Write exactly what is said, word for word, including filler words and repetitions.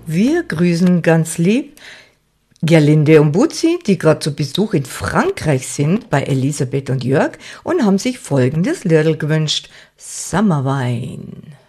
Wir grüßen ganz lieb Gerlinde und Buzi, die gerade zu Besuch in Frankreich sind bei Elisabeth und Jörg und haben sich folgendes Liedl gewünscht: Sommerwein.